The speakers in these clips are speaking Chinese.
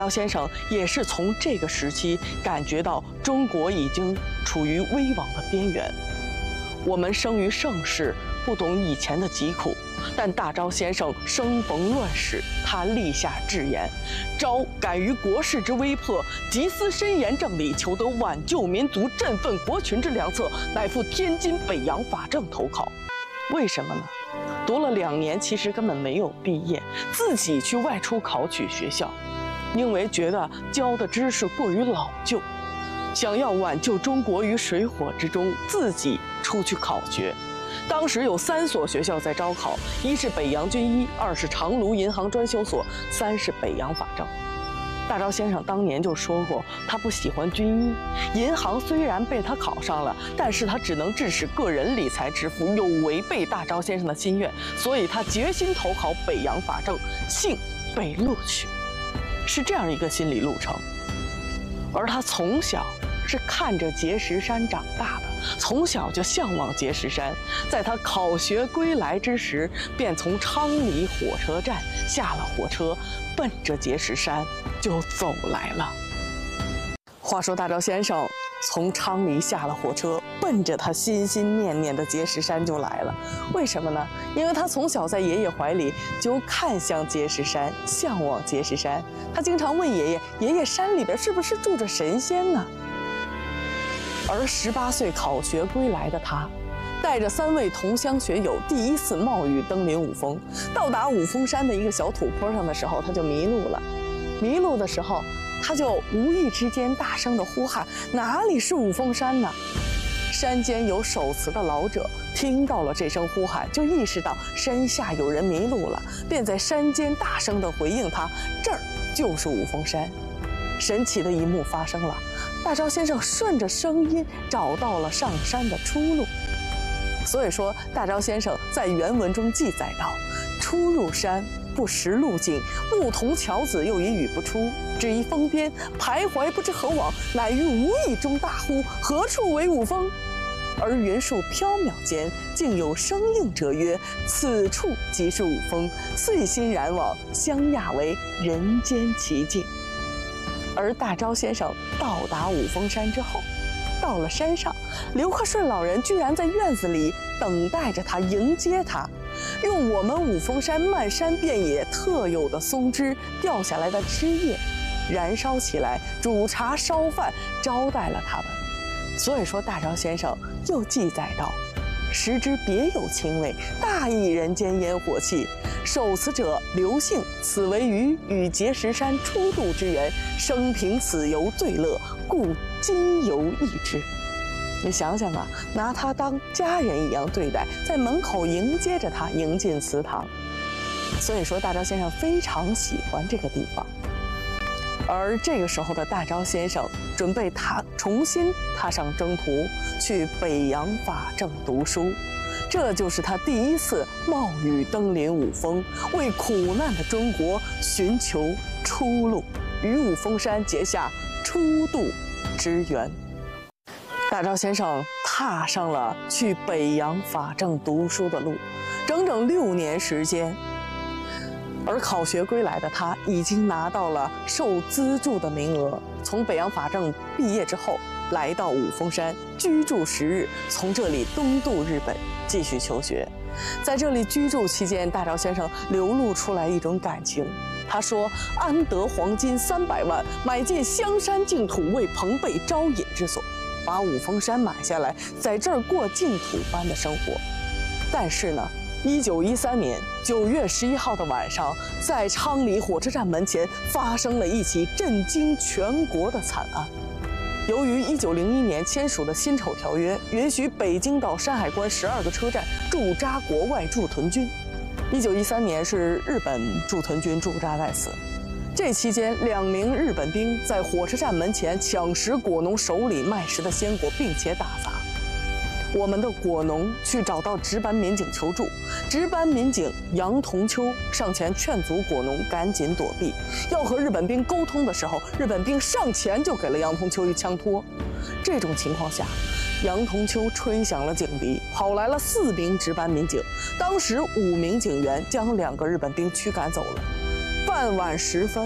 姚先生也是从这个时期感觉到中国已经处于危亡的边缘。我们生于盛世，不懂以前的疾苦，但大钊先生生逢乱世，他立下志言：昭敢于国事之危迫，急思深严正理，求得挽救民族、振奋国群之良策，乃赴天津、北洋法政投考。为什么呢？读了2年，其实根本没有毕业，自己去外出考取学校。因为觉得教的知识过于老旧，想要挽救中国于水火之中，自己出去考学。当时有3所学校在招考，一是北洋军医，2是长芦银行专修所，3是北洋法政。大钊先生当年就说过，他不喜欢军医，银行虽然被他考上了，但是他只能致使个人理财致富，有违背大钊先生的心愿，所以他决心投考北洋法政，幸被录取。是这样一个心理路程，而他从小是看着碣石山长大的，从小就向往碣石山。在他考学归来之时，便从昌黎火车站下了火车，奔着碣石山就走来了。话说大钊先生从昌黎下了火车，奔着他心心念念的碣石山就来了。为什么呢？因为他从小在爷爷怀里就看向碣石山，向往碣石山。他经常问爷爷：“爷爷，山里边是不是住着神仙呢？”而18岁考学归来的他，带着3位同乡学友，第一次冒雨登临五峰。到达五峰山的一个小土坡上的时候，他就迷路了。迷路的时候，他就无意之间大声地呼喊：“哪里是五峰山呢？”山间有守祠的老者听到了这声呼喊，就意识到山下有人迷路了，便在山间大声地回应他：“这儿就是五峰山。”神奇的一幕发生了，大钊先生顺着声音找到了上山的出路。所以说，大钊先生在原文中记载道：“初入山，不识路径，牧童樵子又已语不出，只一峰巅，徘徊不知何往，乃于无意中大呼：何处为五峰？而云树缥缈间，竟有声应者曰：此处即是五峰。遂欣然往，相讶为人间奇境。”而大钊先生到达五峰山之后，到了山上，刘克顺老人居然在院子里等待着他，迎接他，用我们五峰山漫山遍野特有的松枝掉下来的枝叶燃烧起来，煮茶烧饭，招待了他们。所以说，大钊先生又记载道：“时之别有清味，大益人间烟火气。受此者刘姓，此为于与碣石山初度之缘，生平此游最乐，故今犹忆之。”你想想啊，拿他当家人一样对待，在门口迎接着他，迎进祠堂。所以说，大钊先生非常喜欢这个地方。而这个时候的大钊先生准备重新踏上征途，去北洋法政读书。这就是他第一次冒雨登临五峰，为苦难的中国寻求出路，与五峰山结下初度之缘。大钊先生踏上了去北洋法政读书的路，整整6年时间。而考学归来的他已经拿到了受资助的名额，从北洋法政毕业之后，来到五峰山居住10日，从这里东渡日本继续求学。在这里居住期间，大钊先生流露出来一种感情。他说：“安得黄金300万，买进香山净土，为朋辈招引之所，把五峰山买下来，在这儿过净土般的生活。”但是呢，1913年9月11号的晚上，在昌黎火车站门前发生了一起震惊全国的惨案。由于1901年签署的辛丑条约，允许北京到山海关12个车站驻扎国外驻屯军。1913年是日本驻屯军驻扎在此。这期间，2名日本兵在火车站门前抢食果农手里卖食的鲜果，并且打砸。我们的果农去找到值班民警求助，值班民警杨同秋上前劝阻果农赶紧躲避。要和日本兵沟通的时候，日本兵上前就给了杨同秋一枪托。这种情况下，杨同秋吹响了警笛，跑来了4名值班民警，当时5名警员将2个日本兵驱赶走了。傍晚时分，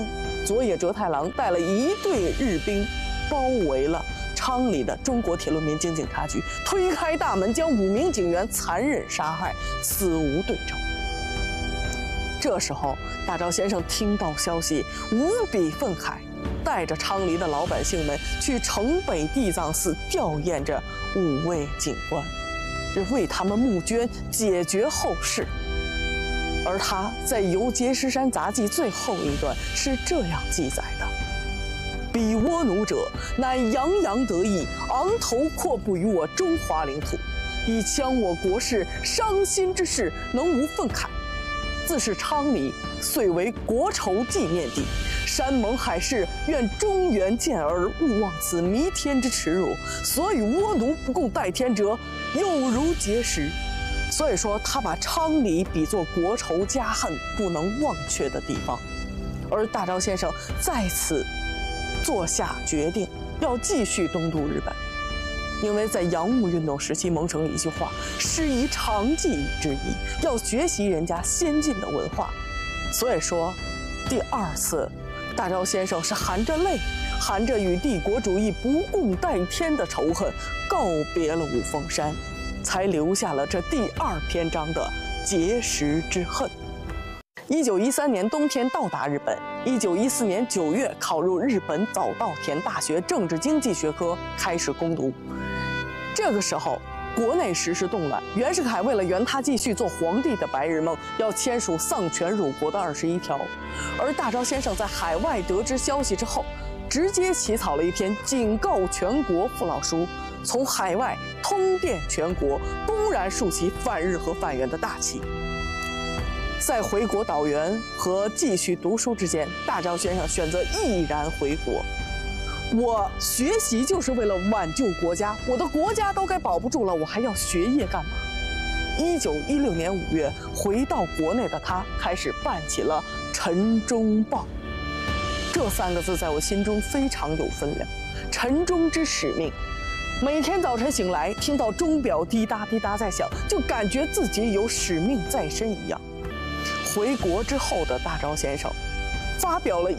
佐野哲太郎带了一队日兵，包围了昌黎的中国铁路民警警察局，推开大门，将5名警员残忍杀害，死无对证。这时候，大钊先生听到消息，无比愤慨，带着昌黎的老百姓们去城北地藏寺吊唁着5位警官，为他们募捐，解决后事。而他在《游碣石山杂记》最后一段是这样记载的：彼倭奴者，乃洋洋得意，昂头阔步于我中华领土，以戕我国事，伤心之事，能无愤慨？自是昌黎，遂为国仇纪念地。山盟海誓，愿中原健儿，勿忘此弥天之耻辱。所以倭奴不共戴天者，有如碣石。所以说，他把昌黎比作国仇家恨不能忘却的地方。而大钊先生在此做下决定，要继续东渡日本。因为在洋务运动时期萌生一句话：师夷长技以制夷，要学习人家先进的文化。所以说，第2次，大钊先生是含着泪，含着与帝国主义不共戴天的仇恨，告别了五峰山，才留下了这第2篇章的碣石之恨。1913年冬天到达日本，1914年9月考入日本早稻田大学政治经济学科，开始攻读。这个时候，国内时势动乱，袁世凯为了圆他继续做皇帝的白日梦，要签署丧权辱国的21条。而大钊先生在海外得知消息之后，直接起草了一篇警告全国父老书，从海外通电全国，公然竖起反日和反袁的大旗。在回国导员和继续读书之间，大钊先生选择毅然回国。我学习就是为了挽救国家，我的国家都该保不住了，我还要学业干嘛？1916年5月，回到国内的他开始办起了《晨钟报》。这3个字在我心中非常有分量。晨钟之使命，每天早晨醒来，听到钟表滴答滴答在响，就感觉自己有使命在身一样。回国之后的大钊先生，发表了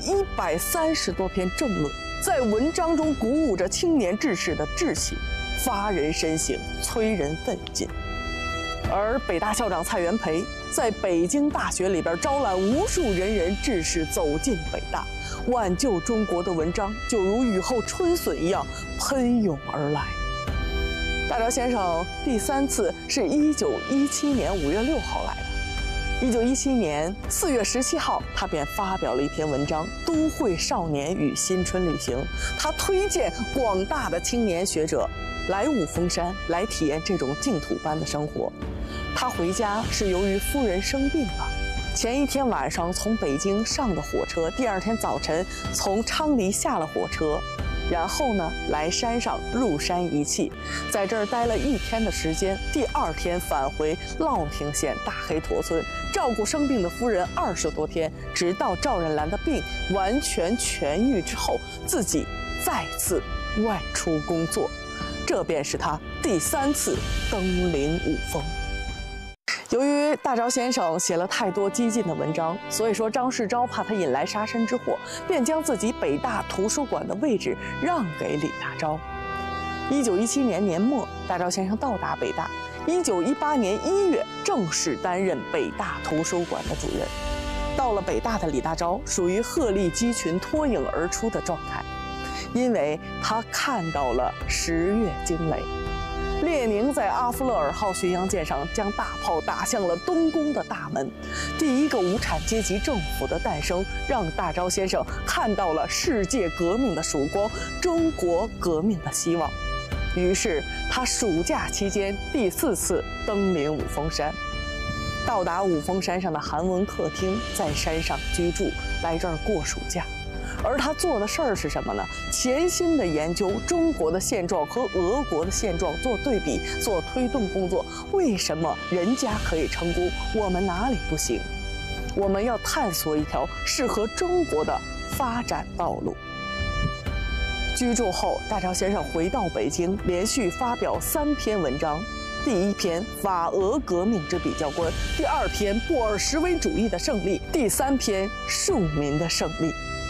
130多篇政论，在文章中鼓舞着青年志士的志气，发人深省，催人奋进。而北大校长蔡元培在北京大学里边招揽无数仁志士走进北大，挽救中国的文章就如雨后春笋一样喷涌而来。大钊先生第3次是1917年5月6号来的。1917年4月17号，他便发表了一篇文章《都会少年与新春旅行》，他推荐广大的青年学者来五峰山，来体验这种净土般的生活。他回家是由于夫人生病了，前一天晚上从北京上的火车，第2天早晨从昌黎下了火车，然后呢来山上入山一气，在这儿待了1天的时间，第2天返回乐亭县大黑驼村，照顾生病的夫人20多天，直到赵冉兰的病完全痊愈之后，自己再次外出工作。这便是他第3次登临五峰。由于大钊先生写了太多激进的文章，所以说张世钊怕他引来杀身之祸，便将自己北大图书馆的位置让给李大钊。1917年年末，大钊先生到达北大。1918年1月，正式担任北大图书馆的主任。到了北大的李大钊属于鹤立鸡群、脱颖而出的状态，因为他看到了10月惊雷。列宁在阿夫勒尔号巡洋舰上将大炮打向了东宫的大门，第一个无产阶级政府的诞生，让大钊先生看到了世界革命的曙光，中国革命的希望。于是他暑假期间第4次登临五峰山。到达五峰山上的韩文客厅，在山上居住，来这儿过暑假。而他做的事儿是什么呢？潜心的研究中国的现状和俄国的现状，做对比，做推动工作。为什么人家可以成功，我们哪里不行？我们要探索一条适合中国的发展道路。居住后，大钊先生回到北京，连续发表3篇文章。第1篇法俄革命之比较观，第2篇布尔什维主义的胜利，第3篇庶民的胜利。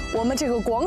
我们这个广